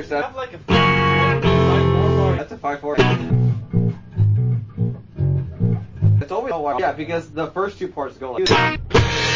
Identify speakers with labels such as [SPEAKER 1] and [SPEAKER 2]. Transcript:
[SPEAKER 1] set.
[SPEAKER 2] Have like a 5/4 bar.
[SPEAKER 1] That's a 5/4. It's always yeah, because the first two parts go like.